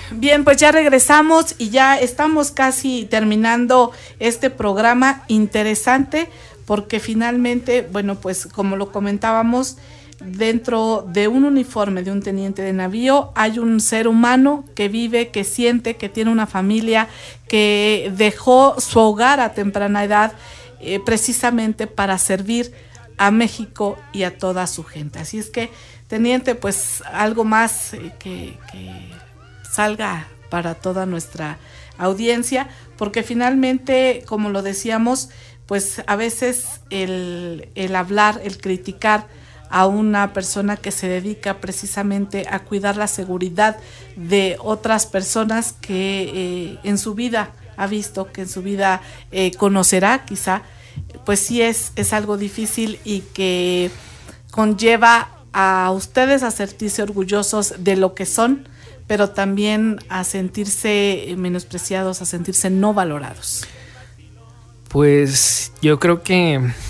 Bien, pues ya regresamos y ya estamos casi terminando este programa interesante porque finalmente, bueno, pues como lo comentábamos, dentro de un uniforme de un teniente de navío hay un ser humano que vive, que siente, que tiene una familia, que dejó su hogar a temprana edad precisamente para servir a México y a toda su gente. Así es que, teniente, pues algo más que salga para toda nuestra audiencia, porque finalmente, como lo decíamos, pues a veces el hablar, el criticar a una persona que se dedica precisamente a cuidar la seguridad de otras personas que en su vida ha visto, que en su vida conocerá quizá, pues sí es algo difícil y que conlleva a ustedes a sentirse orgullosos de lo que son, pero también a sentirse menospreciados, a sentirse no valorados. Pues yo creo que